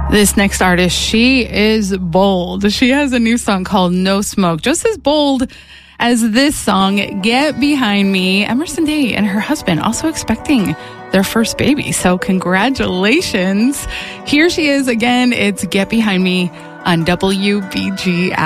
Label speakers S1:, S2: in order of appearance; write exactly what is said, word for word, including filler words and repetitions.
S1: This next artist, she is bold. She has a new song called No Smoke, just as bold as this song, Get Behind Me. Emerson Day and her husband also expecting their first baby. So congratulations. Here she is again. It's Get Behind Me on W B G.